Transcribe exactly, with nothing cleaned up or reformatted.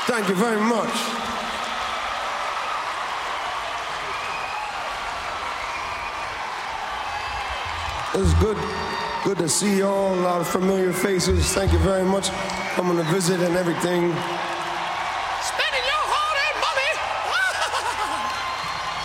Thank you very much. It's good, good to see you all. A lot of familiar faces. Thank you very much coming to visit and everything.